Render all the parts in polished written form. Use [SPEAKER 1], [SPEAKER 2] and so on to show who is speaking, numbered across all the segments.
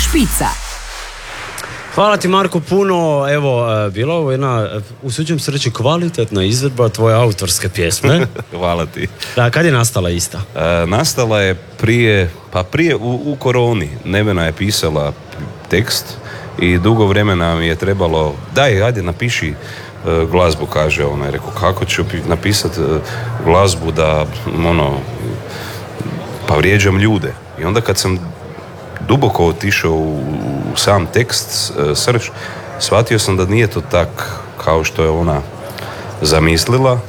[SPEAKER 1] špica.
[SPEAKER 2] Hvala ti Marko puno, evo, bila ovo jedna, usuđujem se reći, kvalitetna izvedba tvoje autorske pjesme.
[SPEAKER 3] Hvala ti.
[SPEAKER 2] Da, kad je nastala ista?
[SPEAKER 3] Nastala je prije u koroni. Nevena je pisala tekst i dugo vremena mi je trebalo, ajde napiši glazbu, kaže ona. Je rekao, kako ću napisati glazbu da, pa vrijeđam ljude. I onda kad sam duboko otišao u sam tekst, srž, shvatio sam da nije to tak kao što je ona zamislila,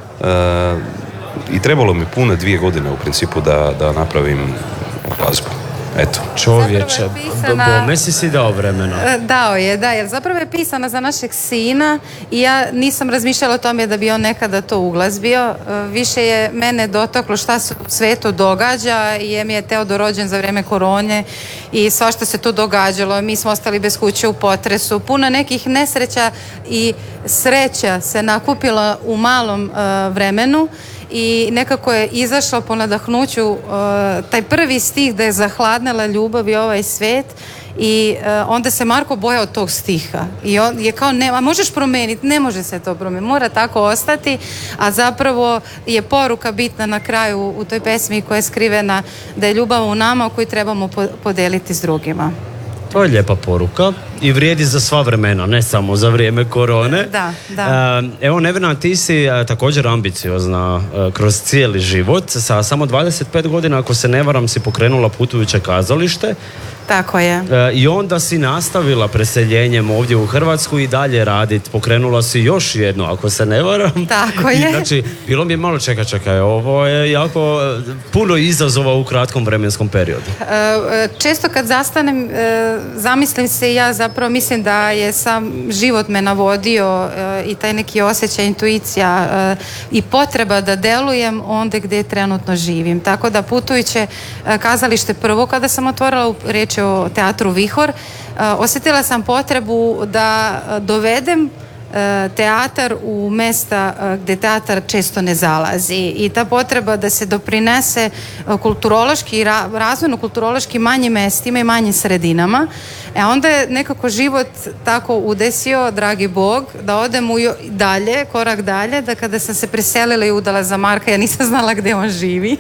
[SPEAKER 3] i trebalo mi pune 2 godine u principu da napravim glazbu. Eto.
[SPEAKER 2] Čovječe, bome si dao vremena.
[SPEAKER 4] Dao je, jer zapravo je pisana za našeg sina i ja nisam razmišljala o tome da bi on nekada to uglazbio. Više je mene dotaklo šta se u svijetu događa, jer mi je Teodor rođen za vrijeme korone i svašta se tu događalo. Mi smo ostali bez kuće u potresu. Puno nekih nesreća i sreća se nakupila u malom vremenu. I nekako je izašla po nadahnuću taj prvi stih da je zahladnila ljubav i ovaj svijet i onda se Marko bojao tog stiha i on je kao, a možeš promijeniti? Ne može se to promijeniti, mora tako ostati, a zapravo je poruka bitna na kraju u toj pesmi koja je skrivena da je ljubav u nama koju trebamo podeliti s drugima.
[SPEAKER 2] To je lijepa poruka i vrijedi za sva vremena, ne samo za vrijeme korone.
[SPEAKER 4] Da.
[SPEAKER 2] Evo, Nevena, ti si također ambiciozna kroz cijeli život. Sa samo 25 godina, ako se ne varam, si pokrenula putujuće kazalište.
[SPEAKER 4] Tako je.
[SPEAKER 2] I onda si nastavila preseljenjem ovdje u Hrvatsku i dalje raditi. Pokrenula si još jedno, ako se ne varam.
[SPEAKER 4] Tako je.
[SPEAKER 2] Znači, bilo mi je malo čekaj, ovo je jako puno izazova u kratkom vremenskom periodu.
[SPEAKER 4] Često kad zastanem, zamislim se, ja zapravo mislim da je sam život me navodio i taj neki osjećaj, intuicija i potreba da delujem onda gdje trenutno živim. Tako da putujuće kazalište prvo kada sam otvorila, riječ je o teatru Vihor, osjetila sam potrebu da dovedem teatar u mesta gdje teatar često ne zalazi i ta potreba da se doprinese kulturološki, razvojno kulturološki manjim mestima i manjim sredinama. Onda je nekako život tako udesio, dragi Bog, da odem dalje, korak dalje, da kada sam se preselila i udala za Marka, ja nisam znala gdje on živi.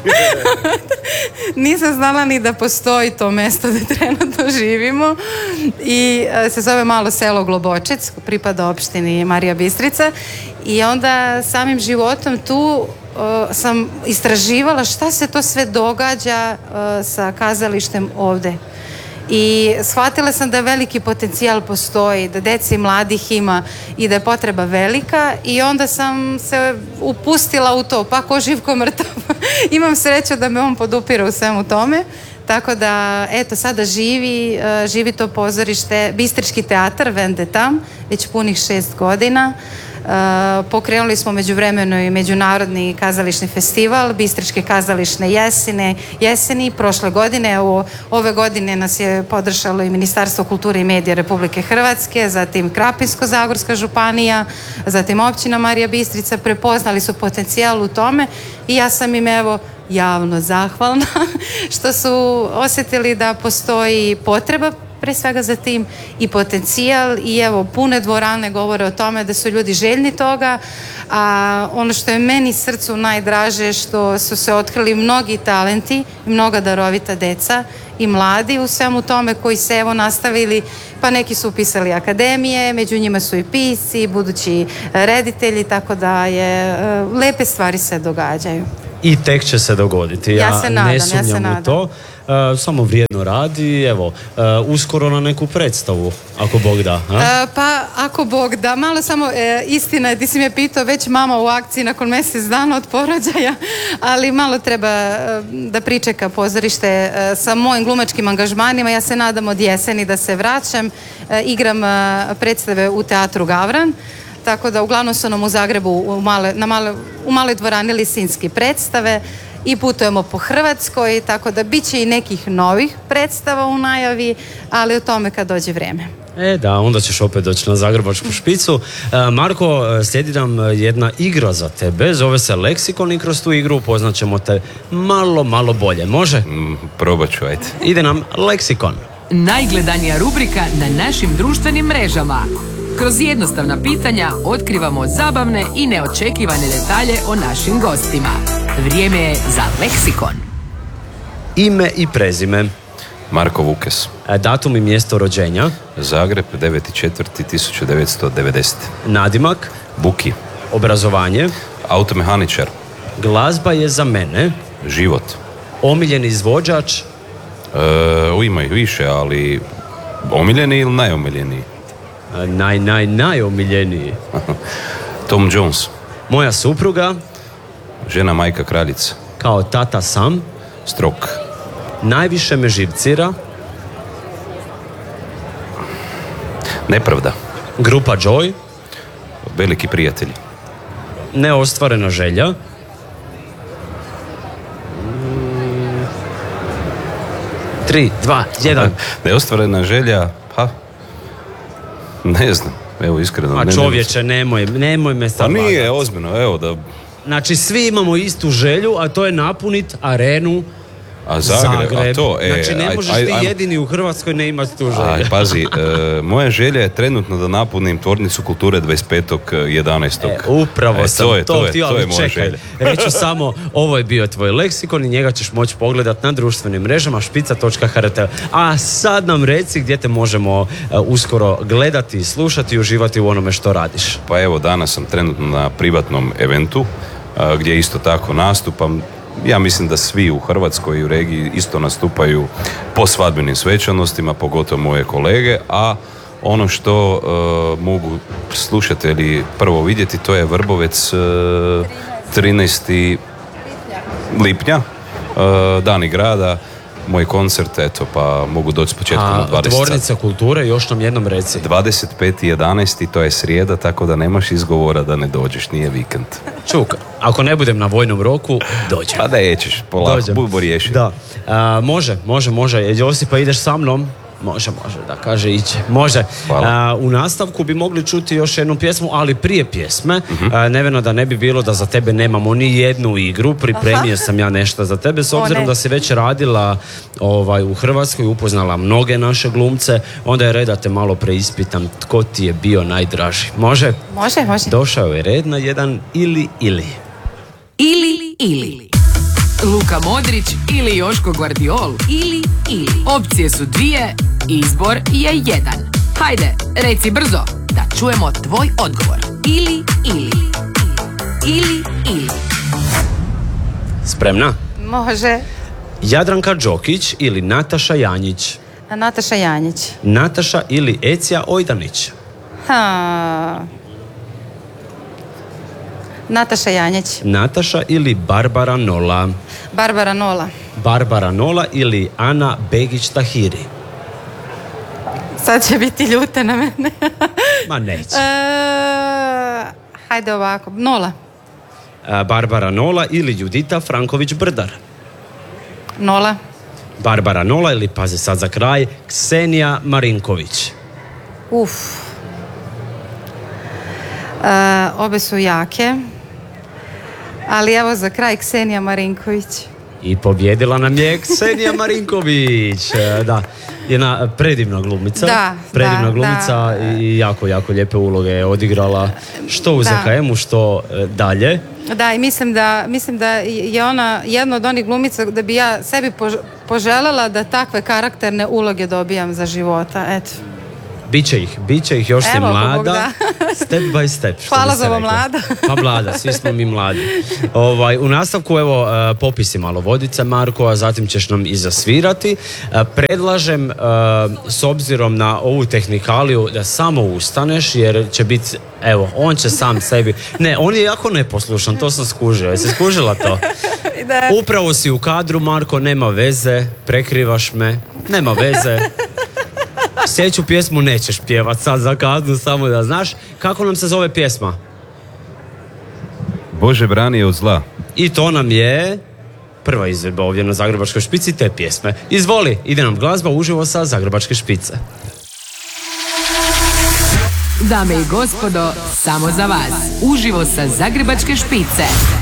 [SPEAKER 4] Nisam znala ni da postoji to mjesto gdje trenutno živimo i se zove malo selo Globočec, pripada opštini Marija Bistrica i onda samim životom tu sam istraživala šta se to sve događa sa kazalištem ovdje. I shvatila sam da veliki potencijal postoji, da deci i mladih ima i da je potreba velika i onda sam se upustila u to, pa ko živ ko mrtav. Imam sreću da me on podupira u svemu tome, tako da eto sada živi to pozorište, Bistrički teatar Vendetam, već punih 6 godina. Pokrenuli smo međuvremeno i međunarodni kazališni festival Bistričke kazališne jeseni prošle godine. Ove godine nas je podržalo i Ministarstvo kulture i medija Republike Hrvatske, zatim Krapinsko-zagorska županija, zatim općina Marija Bistrica. Prepoznali su potencijal u tome i ja sam im javno zahvalna što su osjetili da postoji potreba pre svega za tim i potencijal i pune dvorane govore o tome da su ljudi željni toga, a ono što je meni srcu najdraže što su se otkrili mnogi talenti, mnoga darovita deca i mladi u svemu tome koji se nastavili, pa neki su upisali akademije, među njima su i pisci, budući reditelji, tako da lepe stvari se događaju.
[SPEAKER 2] I tek će se dogoditi. Ja
[SPEAKER 4] se nadam,
[SPEAKER 2] ne sumnjam u to. Samo vrijedno radi, uskoro na neku predstavu, ako Bog da.
[SPEAKER 4] Pa, ako Bog da, malo samo istina, ti si me pitao, već mama u akciji nakon mjesec dana od porođaja, ali malo treba da pričeka pozorište sa mojim glumačkim angažmanima. Ja se nadam od jeseni da se vraćam, igram predstave u teatru Gavran, tako da uglavnom su nam u Zagrebu u maloj dvorani Lisinski predstave i putujemo po Hrvatskoj, tako da bit će i nekih novih predstava u najavi, ali o tome kad dođe vrijeme.
[SPEAKER 2] Da, onda ćeš opet doći na Zagrebačku špicu. Marko, slijedi nam jedna igra za tebe, zove se Leksikon i kroz tu igru upoznat ćemo te malo bolje, može?
[SPEAKER 3] Probat ću, ajde.
[SPEAKER 2] Ide nam Leksikon.
[SPEAKER 1] najgledanija rubrika na našim društvenim mrežama. Kroz jednostavna pitanja otkrivamo zabavne i neočekivane detalje o našim gostima. Vrijeme je za leksikon.
[SPEAKER 2] Ime i prezime.
[SPEAKER 3] Marko Vukes.
[SPEAKER 2] Datum i mjesto rođenja.
[SPEAKER 3] Zagreb, 9.4.1990.
[SPEAKER 2] Nadimak.
[SPEAKER 3] Buki.
[SPEAKER 2] Obrazovanje.
[SPEAKER 3] Automehaničar.
[SPEAKER 2] Glazba je za mene.
[SPEAKER 3] Život.
[SPEAKER 2] Omiljeni izvođač.
[SPEAKER 3] Ima ih više, ali omiljeni ili najomiljeniji?
[SPEAKER 2] Najomiljeniji.
[SPEAKER 3] Tom Jones.
[SPEAKER 2] Moja supruga.
[SPEAKER 3] Žena, majka, kraljica.
[SPEAKER 2] Kao tata sam.
[SPEAKER 3] Strok.
[SPEAKER 2] Najviše me živcira.
[SPEAKER 3] Nepravda.
[SPEAKER 2] Grupa Joy.
[SPEAKER 3] Veliki prijatelji.
[SPEAKER 2] Neostvarena želja. Tri, dva, jedan.
[SPEAKER 3] Neostvarena želja, ne znam, evo iskreno.
[SPEAKER 2] A čovječe, nemoj me sad.
[SPEAKER 3] Pa nije, ozbiljno, evo da...
[SPEAKER 2] Znači, svi imamo istu želju, a to je napunit arenu
[SPEAKER 3] A Zagreb. A to,
[SPEAKER 2] znači, ne možeš ti jedini u Hrvatskoj ne imati tu želju.
[SPEAKER 3] Pazi, moja želja je trenutno da napunim tvornicu kulture 25.11.
[SPEAKER 2] Upravo sam to htio, ali
[SPEAKER 3] moja želja.
[SPEAKER 2] Reću samo, ovo je bio tvoj leksikon i njega ćeš moći pogledati na društvenim mrežama špica.hrtl. A sad nam reci gdje te možemo uskoro gledati, slušati i uživati u onome što radiš.
[SPEAKER 3] Pa evo, danas sam trenutno na privatnom eventu gdje isto tako nastupam. Ja mislim da svi u Hrvatskoj i u regiji isto nastupaju po svadbenim svečanostima, pogotovo moje kolege, a ono što mogu slušatelji prvo vidjeti, to je Vrbovec 13. lipnja, Dani grada, moj koncert, eto, pa mogu doći s početkom na 20.
[SPEAKER 2] Tvornica kulture, još nam jednom reci.
[SPEAKER 3] 25.11. to je srijeda, tako da nemaš izgovora da ne dođeš, nije vikend.
[SPEAKER 2] Čuk, ako ne budem na vojnom roku, dođem.
[SPEAKER 3] Pa da jećeš, polako, budemo riješiti.
[SPEAKER 2] Da, može. Josipa, ideš sa mnom? Može, da kaže iće. Može. U nastavku bi mogli čuti još jednu pjesmu, ali prije pjesme, Nevena, da ne bi bilo da za tebe nemamo ni jednu igru, pripremio sam ja nešto za tebe, s obzirom da si već radila u Hrvatskoj, upoznala mnoge naše glumce, onda je red da te malo preispitam tko ti je bio najdraži. Može?
[SPEAKER 4] Može.
[SPEAKER 2] Došao je red na jedan ili.
[SPEAKER 1] Ili. Luka Modrić ili Joško Guardiol. Ili. Opcije su dvije, izbor je jedan. Hajde, reci brzo, da čujemo tvoj odgovor. Ili.
[SPEAKER 2] Spremna?
[SPEAKER 4] Može.
[SPEAKER 2] Jadranka Đokić ili Nataša Janjić?
[SPEAKER 4] Nataša Janjić.
[SPEAKER 2] Nataša ili Ecija Ojdanić?
[SPEAKER 4] Nataša Janjić.
[SPEAKER 2] Nataša ili Barbara Nola?
[SPEAKER 4] Barbara Nola.
[SPEAKER 2] Barbara Nola ili Ana Begić-Tahiri?
[SPEAKER 4] Sad će biti ljute na mene.
[SPEAKER 2] Ma neće.
[SPEAKER 4] Hajde ovako, Nola.
[SPEAKER 2] Barbara Nola ili Judita Franković-Brdar?
[SPEAKER 4] Nola.
[SPEAKER 2] Barbara Nola ili, pazi sad za kraj, Ksenija Marinković?
[SPEAKER 4] Obe su jake, ali evo za kraj Ksenija Marinković.
[SPEAKER 2] I pobjedila nam je Ksenija Marinković. Da, jedna predivna glumica. Predivna glumica i jako lijepe uloge je odigrala, što u ZKM-u, što dalje.
[SPEAKER 4] Da, i mislim da je ona jedna od onih glumica da bi ja sebi poželjela da takve karakterne uloge dobijam za života. Eto.
[SPEAKER 2] Biće ih, još si mlada, step by step.
[SPEAKER 4] Hvala za ovo mlada.
[SPEAKER 2] Pa mlada, svi smo mi mladi. U nastavku, evo, popisi malo vodice, Marko, a zatim ćeš nam i zasvirati. Predlažem, s obzirom na ovu tehnikaliju, da samo ustaneš, jer će biti, evo, on će sam sebi... Ne, on je jako neposlušan, to sam skužio. Jesi skužila to? Upravo si u kadru, Marko, nema veze, prekrivaš me, nema veze. Sljedeću pjesmu nećeš pjevat sad za kaznu, samo da znaš. Kako nam se zove pjesma?
[SPEAKER 3] Bože brani od zla.
[SPEAKER 2] I to nam je prva izvedba ovdje na Zagrebačkoj špici te pjesme. Izvoli, ide nam glazba uživo sa Zagrebačke špice.
[SPEAKER 1] Dame i gospodo, samo za vas, uživo sa Zagrebačke špice.